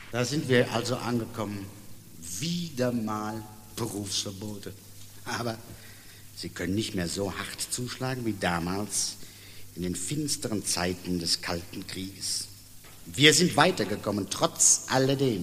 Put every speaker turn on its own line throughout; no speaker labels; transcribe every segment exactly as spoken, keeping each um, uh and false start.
Da sind wir also angekommen. Wieder mal Berufsverbote. Aber sie können nicht mehr so hart zuschlagen wie damals in den finsteren Zeiten des Kalten Krieges. Wir sind weitergekommen, trotz alledem.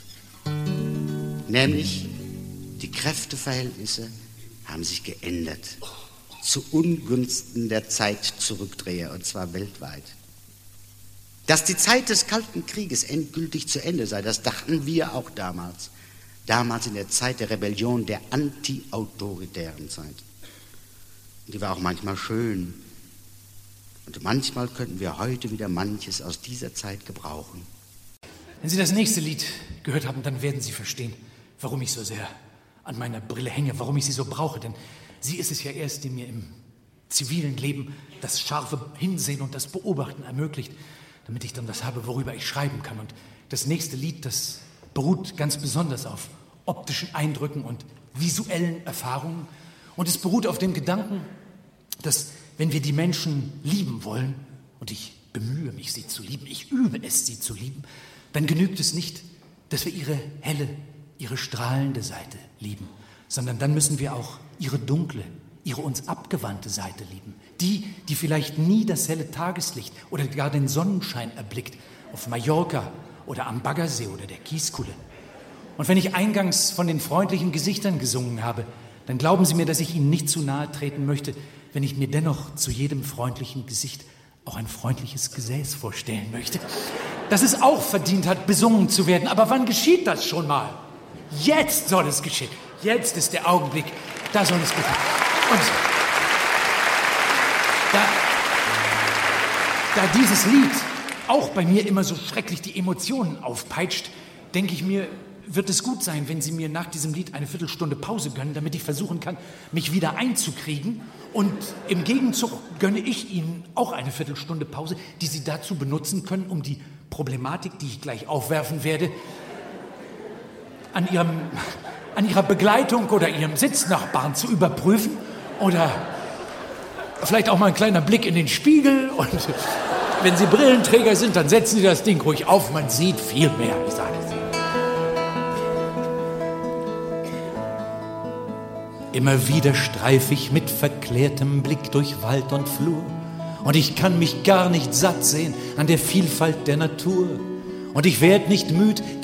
Nämlich, die Kräfteverhältnisse haben sich geändert. Zu Ungunsten der Zeitzurückdreher, und zwar weltweit. Dass die Zeit des Kalten Krieges endgültig zu Ende sei, das dachten wir auch damals. Damals in der Zeit der Rebellion, der anti-autoritären Zeit. Die war auch manchmal schön. Und manchmal könnten wir heute wieder manches aus dieser Zeit gebrauchen.
Wenn Sie das nächste Lied gehört haben, dann werden Sie verstehen, warum ich so sehr an meiner Brille hänge, warum ich sie so brauche. Denn sie ist es ja erst, die mir im zivilen Leben das scharfe Hinsehen und das Beobachten ermöglicht, damit ich dann was habe, worüber ich schreiben kann. Und das nächste Lied, das beruht ganz besonders auf optischen Eindrücken und visuellen Erfahrungen. Und es beruht auf dem Gedanken, dass, wenn wir die Menschen lieben wollen, und ich bemühe mich, sie zu lieben, ich übe es, sie zu lieben, dann genügt es nicht, dass wir ihre helle, ihre strahlende Seite lieben, sondern dann müssen wir auch ihre dunkle, ihre uns abgewandte Seite lieben. Die, die vielleicht nie das helle Tageslicht oder gar den Sonnenschein erblickt, auf Mallorca oder am Baggersee oder der Kieskuhle. Und wenn ich eingangs von den freundlichen Gesichtern gesungen habe, dann glauben Sie mir, dass ich Ihnen nicht zu nahe treten möchte, wenn ich mir dennoch zu jedem freundlichen Gesicht auch ein freundliches Gesäß vorstellen möchte, dass es auch verdient hat, besungen zu werden. Aber wann geschieht das schon mal? Jetzt soll es geschehen. Jetzt ist der Augenblick, da soll es geschehen. Und da, da dieses Lied auch bei mir immer so schrecklich die Emotionen aufpeitscht, denke ich mir, wird es gut sein, wenn Sie mir nach diesem Lied eine Viertelstunde Pause gönnen, damit ich versuchen kann, mich wieder einzukriegen. Und im Gegenzug gönne ich Ihnen auch eine Viertelstunde Pause, die Sie dazu benutzen können, um die Problematik, die ich gleich aufwerfen werde, an Ihrem, an Ihrer Begleitung oder Ihrem Sitznachbarn zu überprüfen. Oder vielleicht auch mal ein kleiner Blick in den Spiegel. Und wenn Sie Brillenträger sind, dann setzen Sie das Ding ruhig auf. Man sieht viel mehr, ich sage es Ihnen. Immer wieder streif ich mit verklärtem Blick durch Wald und Flur. Und ich kann mich gar nicht satt sehen an der Vielfalt der Natur. Und ich werd nicht müd,